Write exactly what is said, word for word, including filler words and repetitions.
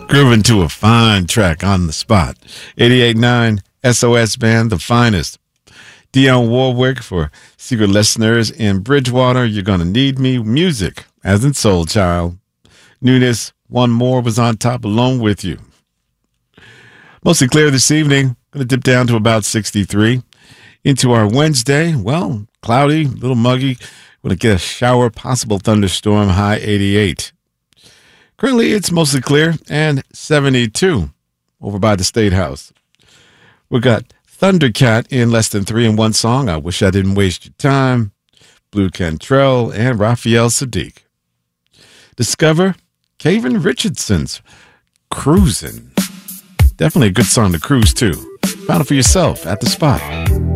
Grooving to a fine track on the spot. eighty-eight point nine S O S Band, the finest. Dionne Warwick for secret listeners in Bridgewater. You're Gonna Need Me. Music, as in Soul Child. Newness, One More was on top along with you. Mostly clear this evening. Going to dip down to about sixty-three. Into our Wednesday, well, cloudy, a little muggy. Going to get a shower, possible thunderstorm, high eighty-eight. Currently, it's mostly clear and seventy-two over by the State House. We got Thundercat in less than three in one song. I Wish I Didn't Waste Your Time. Blue Cantrell and Raphael Sadiq. Discover Kevin Richardson's Cruisin'. Definitely a good song to cruise to. Found it for yourself at the spot.